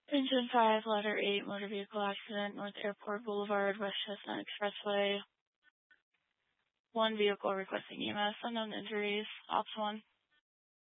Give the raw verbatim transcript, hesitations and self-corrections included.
Engine five, letter eight, motor vehicle accident, North Airport Boulevard, West Chestnut Expressway. One vehicle requesting E M S, unknown injuries, Ops one.